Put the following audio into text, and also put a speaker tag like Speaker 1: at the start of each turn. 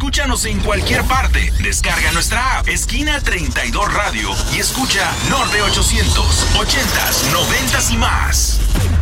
Speaker 1: Escúchanos en cualquier parte. Descarga nuestra app, Esquina 32 Radio, y escucha Norte 800, 80s, 90s y más.